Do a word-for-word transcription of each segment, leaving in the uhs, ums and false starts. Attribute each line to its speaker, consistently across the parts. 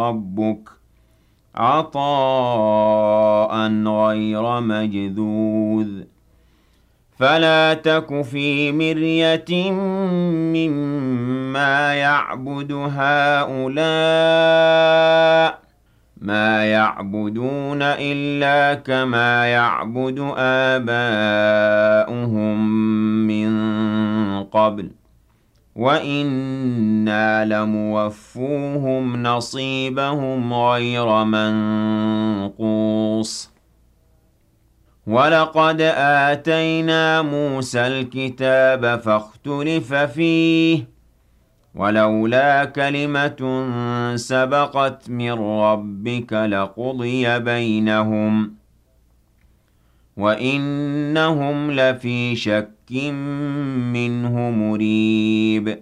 Speaker 1: ربك عطاء غير مجذوذ فلا تك في مرية مما يعبد هؤلاء ما يعبدون إلا كما يعبد آباؤهم من قبل وَإِنَّا لَمُوَفُّوهُمْ نَصِيبَهُمْ غَيْرَ مَنقُوصٍ وَلَقَدْ آتَيْنَا مُوسَى الْكِتَابَ فَاخْتُلِفَ فِيهِ وَلَوْلَا كَلِمَةٌ سَبَقَتْ مِنْ رَبِّكَ لَقُضِيَ بَيْنَهُمْ وَإِنَّهُمْ لَفِي شَكٍّ مِّنْهُ مُرِيبٍ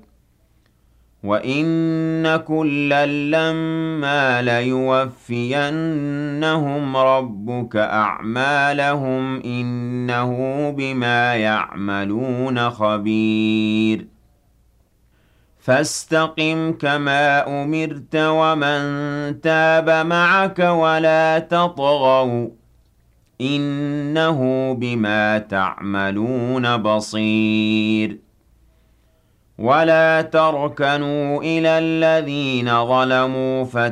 Speaker 1: وَإِنَّ كُلًّا لَّمَّا لَيُوَفِّيَنَّهُمْ رَبُّكَ أَعْمَالَهُمْ إِنَّهُ بِمَا يَعْمَلُونَ خَبِيرٌ فَاسْتَقِمْ كَمَا أُمِرْتَ وَمَن تَابَ مَعَكَ وَلَا تَطْغَوْا إِنَّهُ بِمَا تَعْمَلُونَ بَصِيرٌ وَلَا تَرْكَنُوا إِلَى الَّذِينَ ظَلَمُوا